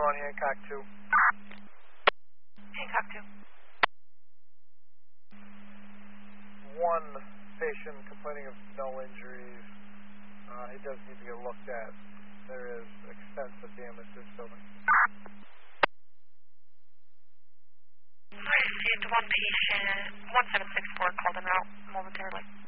on Hancock 2. Hancock 2. One patient complaining of no injuries. He does need to get looked at. There is extensive damage to this building. I received one patient, 1764, called him out momentarily.